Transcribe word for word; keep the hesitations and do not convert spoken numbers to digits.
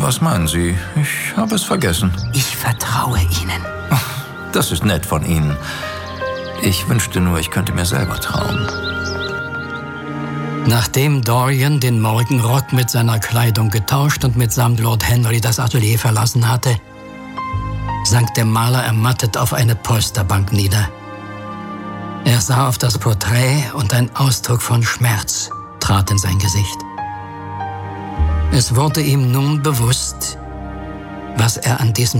Was meinen Sie? Ich habe es vergessen. Ich vertraue Ihnen. Das ist nett von Ihnen. Ich wünschte nur, ich könnte mir selber trauen. Nachdem Dorian den Morgenrock mit seiner Kleidung getauscht und mitsamt Lord Henry das Atelier verlassen hatte, sank der Maler ermattet auf eine Polsterbank nieder. Er sah auf das Porträt und ein Ausdruck von Schmerz trat in sein Gesicht. Es wurde ihm nun bewusst, was er an diesem